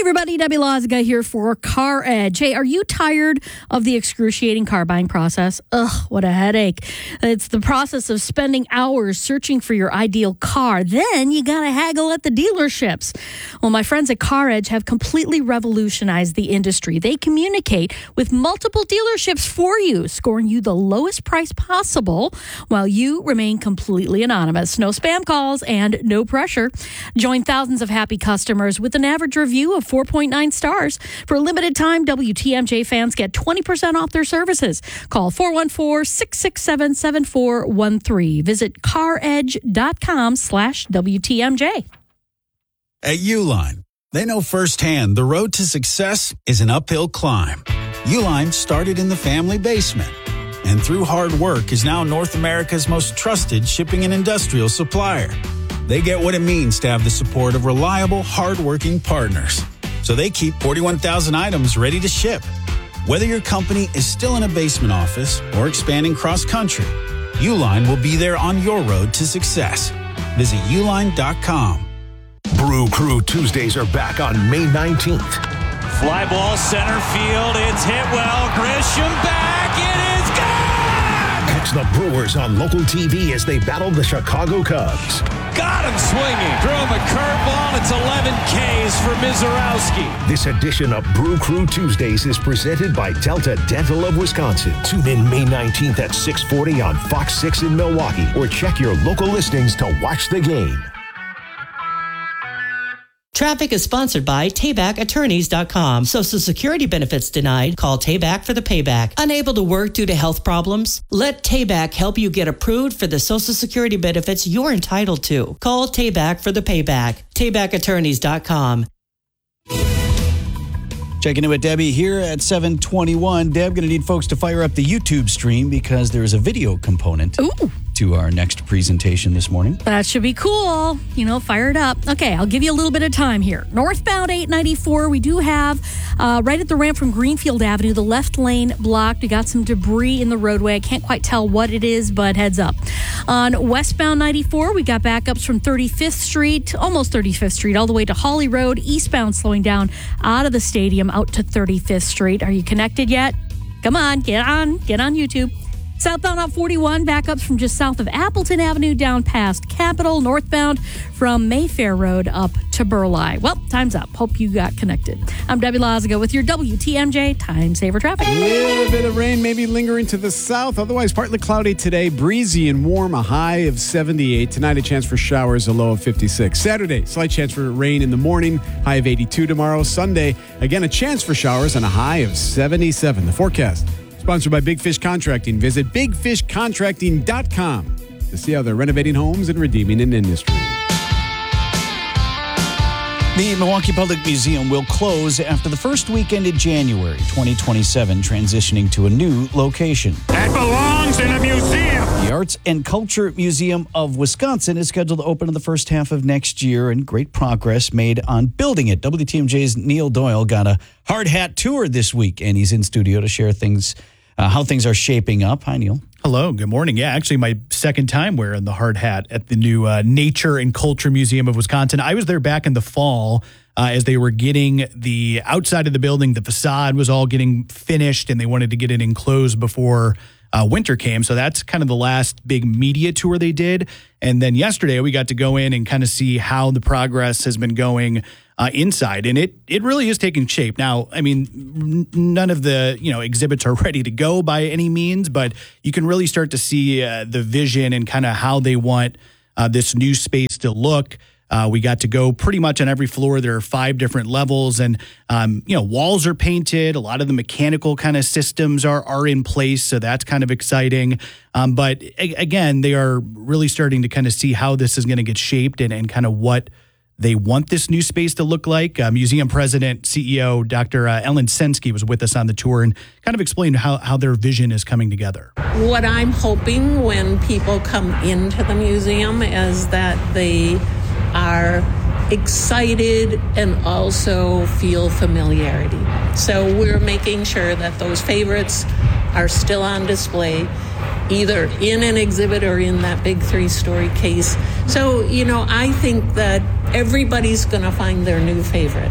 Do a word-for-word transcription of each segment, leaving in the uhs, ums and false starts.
everybody, Debbie Loziga here for Car Edge. Hey, are you tired of the excruciating car buying process? Ugh, what a headache. It's the process of spending hours searching for your ideal car. Then you gotta haggle at the dealerships. Well, my friends at Car Edge have completely revolutionized the industry. They communicate with multiple dealerships for you, scoring you the lowest price possible while you remain completely anonymous. No spam calls and no pressure. Join thousands of happy customers with an average review of four point nine stars. For a limited time, W T M J fans get twenty percent off their services. Call four one four, six six seven, seven four one three. Visit caredge.com slash WTMJ. At Uline, they know firsthand the road to success is an uphill climb. Uline started in the family basement and through hard work is now North America's most trusted shipping and industrial supplier. They get what it means to have the support of reliable, hardworking partners. So they keep forty-one thousand items ready to ship. Whether your company is still in a basement office or expanding cross-country, Uline will be there on your road to success. Visit uline dot com. Brew Crew Tuesdays are back on May nineteenth. Fly ball center field. It's hit well. Grisham back. It is gone! Catch the Brewers on local T V as they battle the Chicago Cubs. Got him swinging. Threw him a curveball. It's eleven Ks for Mizorowski. This edition of Brew Crew Tuesdays is presented by Delta Dental of Wisconsin. Tune in May nineteenth at six forty on Fox six in Milwaukee or check your local listings to watch the game. Traffic is sponsored by Tayback Attorneys dot com. Social Security benefits denied? Call Tayback for the payback. Unable to work due to health problems? Let Tayback help you get approved for the Social Security benefits you're entitled to. Call Tayback for the payback. Tayback Attorneys dot com. Checking in with Debbie here at seven twenty-one. Deb, going to need folks to fire up the YouTube stream because there is a video component Ooh. to our next presentation this morning. That should be cool. You know, fire it up. Okay, I'll give you a little bit of time here. Northbound eight ninety-four, we do have uh, right at the ramp from Greenfield Avenue, the left lane blocked. We got some debris in the roadway. I can't quite tell what it is, but heads up. On westbound ninety-four, we got backups from thirty-fifth Street, almost thirty-fifth Street, all the way to Holly Road. Eastbound slowing down out of the stadium out to thirty-fifth Street. Are you connected yet? Come on, get on, get on YouTube. Southbound on forty-one, backups from just south of Appleton Avenue down past Capitol, northbound from Mayfair Road up to Burleigh. Well, time's up. Hope you got connected. I'm Debbie Loziga with your W T M J Time Saver Traffic. A little bit of rain maybe lingering to the south. Otherwise, partly cloudy today. Breezy and warm, a high of seventy-eight. Tonight, a chance for showers, a low of fifty-six. Saturday, slight chance for rain in the morning, high of eighty-two tomorrow. Sunday, again, a chance for showers and a high of seventy-seven. The forecast, sponsored by Big Fish Contracting. Visit big fish contracting dot com to see how they're renovating homes and redeeming an industry. The Milwaukee Public Museum will close after the first weekend in January twenty twenty-seven, transitioning to a new location. That belongs in a museum. The Arts and Culture Museum of Wisconsin is scheduled to open in the first half of next year, and great progress made on building it. W T M J's Neil Doyle got a hard hat tour this week, and he's in studio to share things, uh, how things are shaping up. Hi, Neil. Hello, good morning. Yeah, actually my second time wearing the hard hat at the new uh, Nature and Culture Museum of Wisconsin. I was there back in the fall uh, as they were getting the outside of the building, the facade was all getting finished, and they wanted to get it enclosed before uh, winter came. So that's kind of the last big media tour they did. And then yesterday we got to go in and kind of see how the progress has been going Uh, inside, and it it really is taking shape. Now, I mean, n- none of the you know exhibits are ready to go by any means, but you can really start to see uh, the vision and kind of how they want uh, this new space to look. Uh, we got to go pretty much on every floor. There are five different levels, and um, you know walls are painted. A lot of the mechanical kind of systems are are in place, so that's kind of exciting. Um, but a- again, they are really starting to kind of see how this is going to get shaped and, and kind of what they want this new space to look like. Uh, Museum President, C E O, Doctor Uh, Ellen Sensky was with us on the tour and kind of explained how, how their vision is coming together. What I'm hoping when people come into the museum is that they are excited and also feel familiarity. So we're making sure that those favorites are still on display, either in an exhibit or in that big three-story case. So, you know, I think that everybody's going to find their new favorite.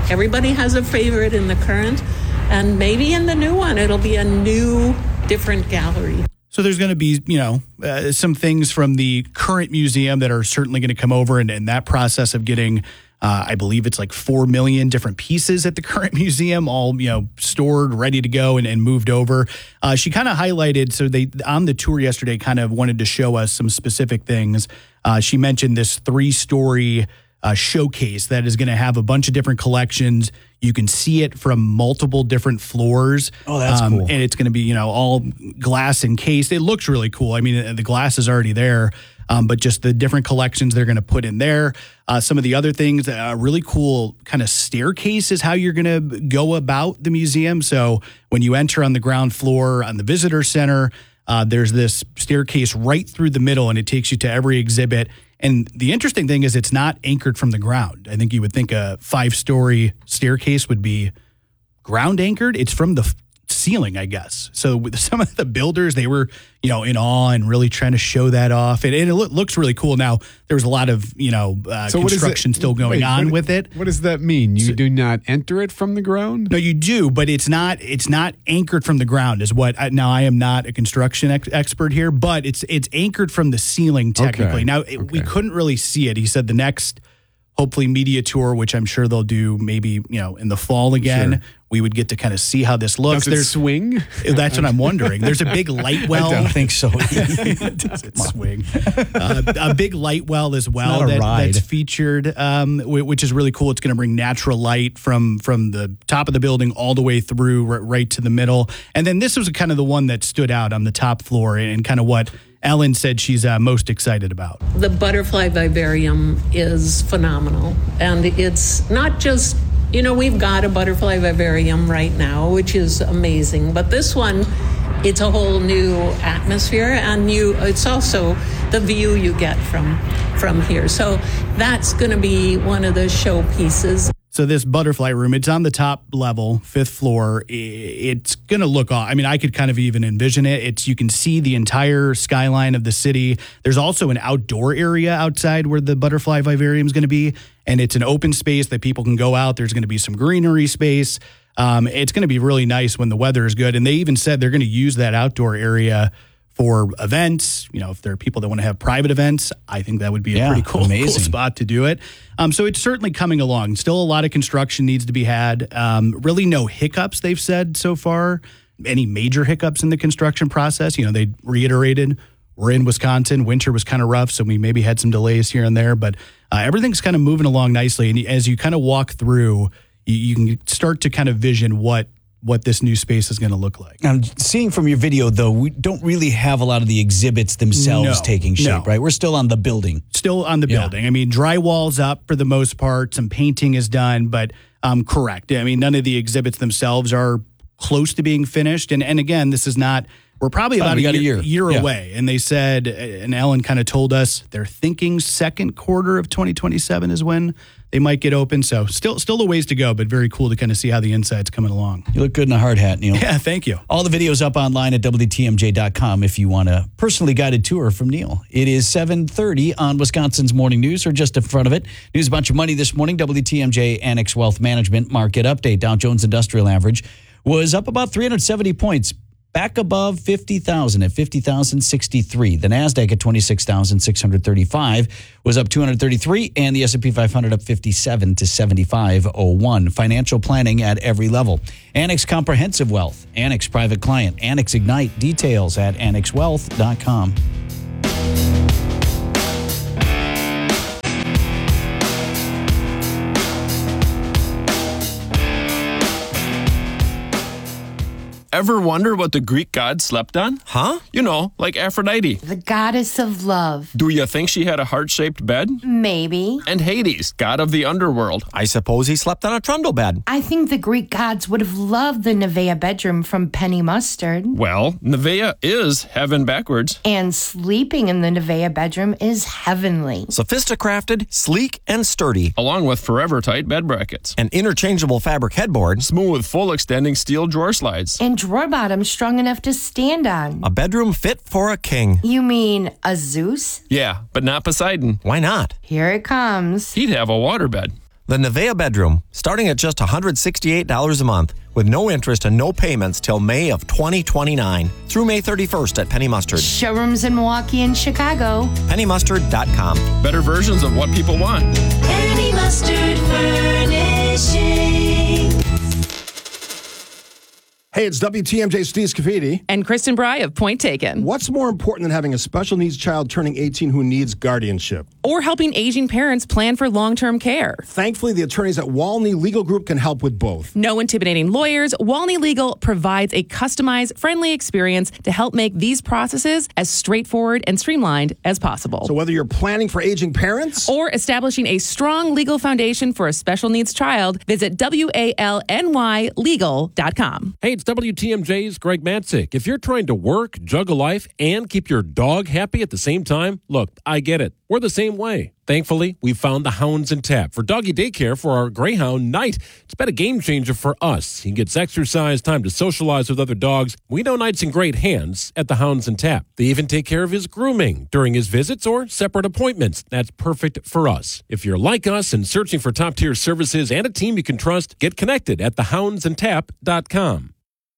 everybody has a favorite in the current, and maybe in the new one, it'll be a new, different gallery. So there's going to be, you know, uh, some things from the current museum that are certainly going to come over, and, and that process of getting, uh, I believe it's like four million different pieces at the current museum, all, you know, stored, ready to go and, and moved over. Uh, she kind of highlighted, so they, on the tour yesterday, kind of wanted to show us some specific things. Uh, she mentioned this three-story uh, showcase that is going to have a bunch of different collections. You can see it from multiple different floors. Oh, that's um, cool. And it's going to be, you know, all glass encased. It looks really cool. I mean, the glass is already there, um, but just the different collections they're going to put in there. Uh, some of the other things, a uh, really cool kind of staircase is how you're going to go about the museum. So when you enter on the ground floor on the visitor center, uh, there's this staircase right through the middle, and it takes you to every exhibit. And the interesting thing is it's not anchored from the ground. I think you would think a five-story staircase would be ground anchored. It's from the f- ceiling, I guess. So with some of the builders, they were, you know, in awe and really trying to show that off. And, and it lo- looks really cool. Now, there's a lot of, you know, uh, So what is construction it- still going wait, on what- with it. What does that mean? You So- do not enter it from the ground? No, you do, but it's not. It's not anchored from the ground. Is what. I, now I am not a construction ex- expert here, but it's it's anchored from the ceiling technically. Okay, Now it, we okay. couldn't really see it. He said the next, hopefully, media tour, which I'm sure they'll do maybe you know in the fall again. Sure. We would get to kind of see how this looks. Does it swing? That's what I'm wondering. There's a big light well. I don't think so. Does it swing? Uh, a big light well as well not a that, ride. that's featured, um, wh- which is really cool. It's going to bring natural light from from the top of the building all the way through r- right to the middle. And then this was kind of the one that stood out on the top floor and, and kind of what Ellen said she's uh, most excited about. The butterfly vivarium is phenomenal. And it's not just, you know, we've got a butterfly vivarium right now, which is amazing. But this one, it's a whole new atmosphere. And you, it's also the view you get from, from here. So that's going to be one of the showpieces. So this butterfly room, it's on the top level, fifth floor. I- It's going to look, aw- I mean, I could kind of even envision it. It's you can see the entire skyline of the city. There's also an outdoor area outside where the butterfly vivarium is going to be, and it's an open space that people can go out. There's going to be some greenery space. Um, it's going to be really nice when the weather is good. And they even said they're going to use that outdoor area for events. You know, if there are people that want to have private events, I think that would be a Yeah, pretty cool, cool amazing. spot to do it. Um, so it's certainly coming along. Still a lot of construction needs to be had. Um, really no hiccups, they've said so far. Any major hiccups in the construction process? You know, they reiterated we're in Wisconsin. Winter was kind of rough, so we maybe had some delays here and there, but uh, everything's kind of moving along nicely. And as you kind of walk through, you, you can start to kind of vision what what this new space is going to look like. I'm seeing from your video, though, we don't really have a lot of the exhibits themselves No, taking shape, no. right? We're still on the building. Still on the Yeah. building. I mean, drywall's up for the most part. Some painting is done, but um, correct. I mean, none of the exhibits themselves are close to being finished. And and again, this is not. We're probably Oh, about we a got a year, year. year Yeah. away. And they said, and Ellen kind of told us they're thinking second quarter of twenty twenty-seven is when they might get open. So still still a ways to go, but very cool to kind of see how the inside's coming along. You look good in a hard hat, Neil. Yeah, thank you. All the videos up online at W T M J dot com if you want a personally guided tour from Neil. It is seven thirty on Wisconsin's Morning News, or just in front of it. News a bunch of money this morning. W T M J Annex Wealth Management Market Update. Dow Jones Industrial Average was up about three hundred seventy points. Back above fifty thousand at fifty thousand sixty-three. The NASDAQ at twenty-six thousand six hundred thirty-five was up two hundred thirty-three, and the S and P five hundred up fifty-seven to seventy-five oh one. Financial planning at every level. Annex Comprehensive Wealth, Annex Private Client, Annex Ignite. Details at annex wealth dot com. Ever wonder what the Greek god slept on? Huh? You know, like Aphrodite. The goddess of love. Do you think she had a heart-shaped bed? Maybe. And Hades, god of the underworld. I suppose he slept on a trundle bed. I think the Greek gods would have loved the Nevaeh bedroom from Penny Mustard. Well, Nevaeh is heaven backwards. And sleeping in the Nevaeh bedroom is heavenly. Sophisticrafted, sleek, and sturdy. Along with forever tight bed brackets. An interchangeable fabric headboard. Smooth, full extending steel drawer slides. And drawer bottoms strong enough to stand on. A bedroom fit for a king. You mean a Zeus? Yeah, but not Poseidon. Why not? Here it comes. He'd have a waterbed. The Nevea bedroom, starting at just one hundred sixty-eight dollars a month, with no interest and no payments till May of twenty twenty-nine. Through May thirty-first at Penny Mustard. Showrooms in Milwaukee and Chicago. penny mustard dot com. Better versions of what people want. Penny Mustard Furnishing. Hey, it's W T M J Steve Scafidi. And Kristen Bry of Point Taken. What's more important than having a special needs child turning eighteen who needs guardianship? Or helping aging parents plan for long-term care. Thankfully, the attorneys at Walney Legal Group can help with both. No intimidating lawyers, Walney Legal provides a customized, friendly experience to help make these processes as straightforward and streamlined as possible. So whether you're planning for aging parents or establishing a strong legal foundation for a special needs child, visit W A L N Y legal dot com. Hey, it's W T M J's Greg Matzik. If you're trying to work, juggle life, and keep your dog happy at the same time, look, I get it. We're the same way. Thankfully, we found the Hounds and Tap for doggy daycare for our Greyhound Knight. It's been a game changer for us. He gets exercise, time to socialize with other dogs. We know Knight's in great hands at the Hounds and Tap. They even take care of his grooming during his visits or separate appointments. That's perfect for us. If you're like us and searching for top-tier services and a team you can trust, get connected at the hounds and tap dot com.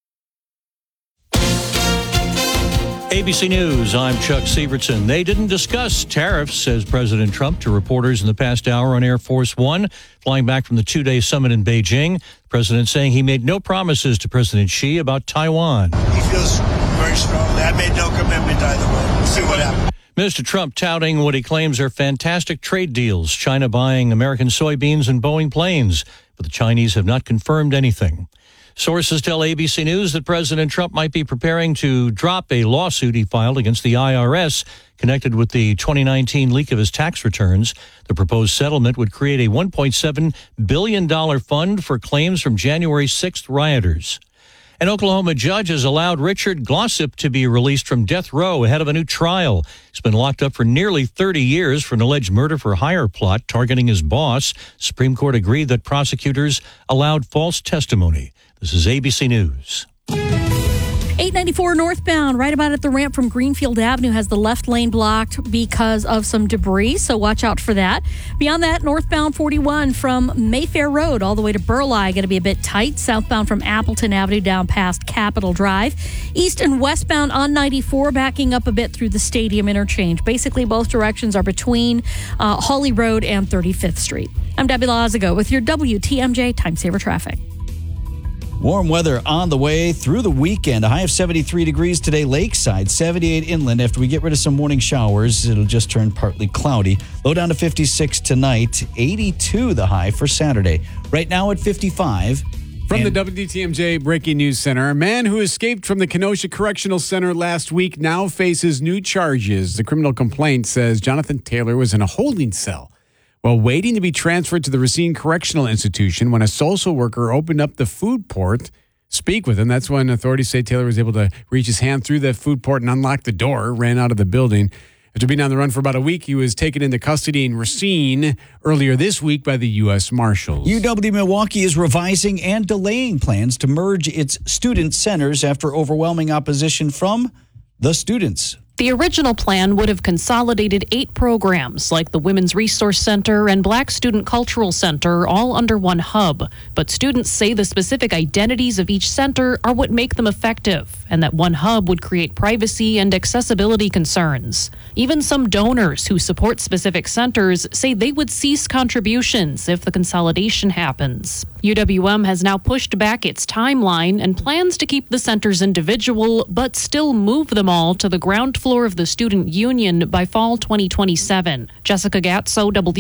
A B C News, I'm Chuck Sievertson. They didn't discuss tariffs, says President Trump to reporters in the past hour on Air Force One, flying back from the two-day summit in Beijing. The president saying he made no promises to President Xi about Taiwan. He feels very strongly. I made no commitment either way. We'll see what happens. Mister Trump touting what he claims are fantastic trade deals, China buying American soybeans and Boeing planes, but the Chinese have not confirmed anything. Sources tell A B C News that President Trump might be preparing to drop a lawsuit he filed against the I R S connected with the twenty nineteen leak of his tax returns. The proposed settlement would create a one point seven billion dollars fund for claims from January sixth rioters. An Oklahoma judge has allowed Richard Glossip to be released from death row ahead of a new trial. He's been locked up for nearly thirty years for an alleged murder-for-hire plot targeting his boss. Supreme Court agreed that prosecutors allowed false testimony. This is A B C News. eight ninety-four northbound, right about at the ramp from Greenfield Avenue, has the left lane blocked because of some debris, so watch out for that. Beyond that, northbound forty-one from Mayfair Road all the way to Burleigh, going to be a bit tight. Southbound from Appleton Avenue down past Capitol Drive. East and westbound on ninety-four backing up a bit through the Stadium interchange. Basically, both directions are between uh, Hawley Road and thirty-fifth Street. I'm Debbie Lazago with your W T M J Time Saver Traffic. Warm weather on the way through the weekend. A high of seventy-three degrees today, lakeside, seventy-eight inland. After we get rid of some morning showers, it'll just turn partly cloudy. Low down to fifty-six tonight, eighty-two the high for Saturday. Right now at fifty-five. From and the W T M J Breaking News Center, a man who escaped from the Kenosha Correctional Center last week now faces new charges. The criminal complaint says Jonathan Taylor was in a holding cell while waiting to be transferred to the Racine Correctional Institution when a social worker opened up the food port, speak with him. That's when authorities say Taylor was able to reach his hand through that food port and unlock the door, ran out of the building. After being on the run for about a week, he was taken into custody in Racine earlier this week by the U S Marshals. U W Milwaukee is revising and delaying plans to merge its student centers after overwhelming opposition from the students. The original plan would have consolidated eight programs like the Women's Resource Center and Black Student Cultural Center all under one hub. But students say the specific identities of each center are what make them effective, and that one hub would create privacy and accessibility concerns. Even some donors who support specific centers say they would cease contributions if the consolidation happens. U W M has now pushed back its timeline and plans to keep the centers individual, but still move them all to the ground floor of the student union by fall twenty twenty-seven. Jessica Gatso, W